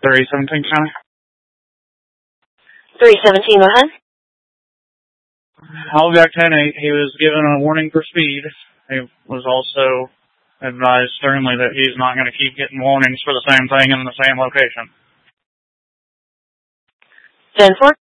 317 County. 317, go ahead. Hallback 10, he was given a warning for speed. He was also advised sternly that he's not going to keep getting warnings for the same thing in the same location. 10-4.